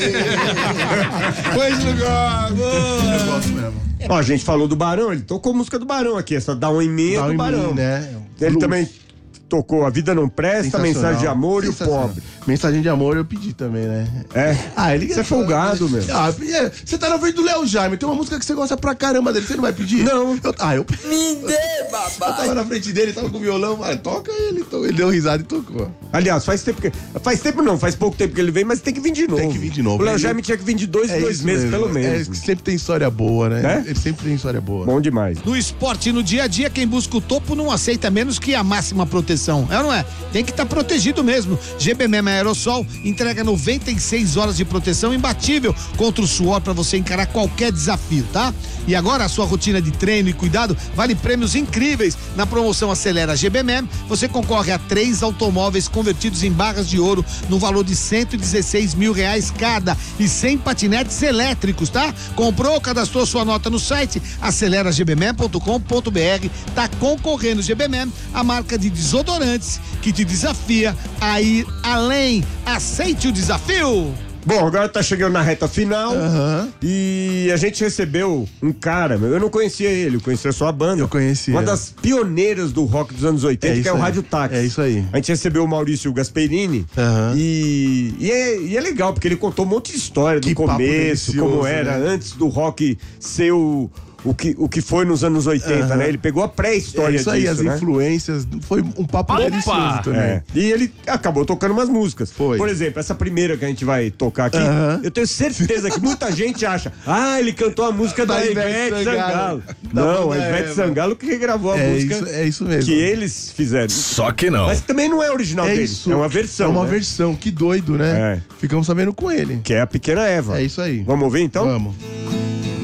Põe esse lugar. Eu gosto mesmo. Ó, a gente falou do Barão, ele tocou música do Barão aqui, essa Dá um em mim é do Barão. Né? Ele também tocou A Vida Não Presta, Mensagem de Amor e O Pobre. Mensagem de Amor eu pedi também, né? É? Ele Você é folgado, meu. Você tá na frente do Léo Jaime, tem uma música que você gosta pra caramba dele, você não vai pedir? Não. Me dê, babá. Eu tava na frente dele, tava com o violão, toca ele. Então, ele deu risada e tocou. Aliás, faz pouco tempo que ele vem, mas tem que vir de novo. Tem que vir de novo. O Léo Jaime tinha que vir de dois meses, mesmo. pelo menos. Sempre tem história boa, né? Ele sempre tem história boa. Bom demais. No esporte e no dia a dia, quem busca o topo não aceita menos que a máxima proteção. É ou não é? Tem que estar protegido mesmo. GBMM Aerosol entrega 96 horas de proteção imbatível contra o suor para você encarar qualquer desafio, tá? E agora a sua rotina de treino e cuidado vale prêmios incríveis. Na promoção Acelera GBMM, você concorre a 3 automóveis convertidos em barras de ouro no valor de R$116 mil cada e 100 patinetes elétricos, tá? Comprou, cadastrou sua nota no site aceleragbmm.com.br, tá concorrendo GBMM, a marca de desodorantes que te desafia a ir além. Aceite o desafio! Bom, agora tá chegando na reta final e a gente recebeu um cara, eu não conhecia ele, eu conhecia só a banda. Eu conhecia. Uma das pioneiras do rock dos anos 80, que é o Rádio Táxi. É isso aí. A gente recebeu o Maurício Gasperini e é legal, porque ele contou um monte de história do começo, como era, antes do rock ser o que foi nos anos 80, né? Ele pegou a pré-história disso, aí, as influências, foi um papo delicioso também. E ele acabou tocando umas músicas. Foi. Por exemplo, essa primeira que a gente vai tocar aqui, eu tenho certeza que muita gente acha, ele cantou a música da Ivete Sangalo. Não, a Ivete Sangalo que gravou a música. É isso mesmo. Que eles fizeram. Só que não. Mas também não é original deles, é uma versão. É uma versão, que doido, né? Ficamos sabendo com ele. Que é a Pequena Eva. É isso aí. Vamos ouvir então? Vamos.